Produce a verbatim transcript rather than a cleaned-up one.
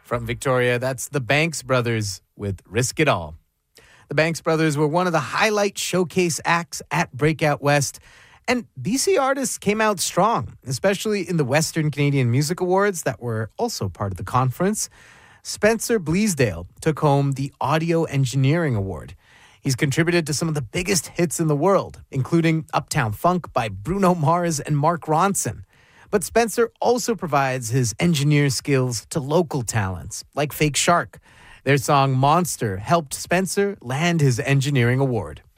From Victoria, that's the Banks Brothers with Risk It All. The Banks Brothers were one of the highlight showcase acts at Breakout West. And B C artists came out strong, especially in the Western Canadian Music Awards that were also part of the conference. Spencer Bleasdale took home the Audio Engineering Award. He's contributed to some of the biggest hits in the world, including Uptown Funk by Bruno Mars and Mark Ronson. But Spencer also provides his engineer skills to local talents, like Fake Shark. Their song Monster helped Spencer land his engineering award.